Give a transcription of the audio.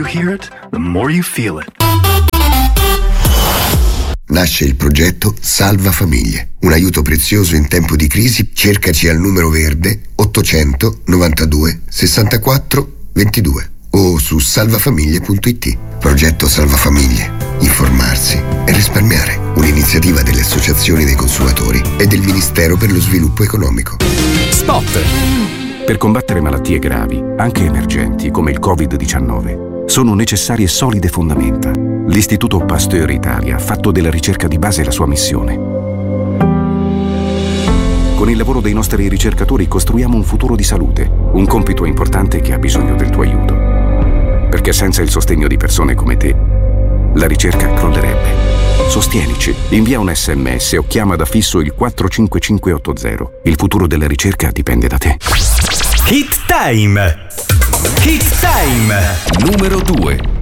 you hear it, the more you feel it. Nasce il progetto Salva Famiglie, un aiuto prezioso in tempo di crisi. Cercaci al numero verde 800 92 64 22 o su salvafamiglie.it. Progetto Salva Famiglie. Informarsi e risparmiare. Un'iniziativa delle associazioni dei consumatori e del Ministero per lo Sviluppo Economico. Spot! Per combattere malattie gravi, anche emergenti come il Covid-19, sono necessarie solide fondamenta. L'Istituto Pasteur Italia ha fatto della ricerca di base la sua missione. Con il lavoro dei nostri ricercatori costruiamo un futuro di salute, un compito importante che ha bisogno del tuo aiuto. Perché senza il sostegno di persone come te, la ricerca crollerebbe. Sostienici, invia un SMS o chiama da fisso il 45580. Il futuro della ricerca dipende da te. Hit Time! Hit Time! Numero 2.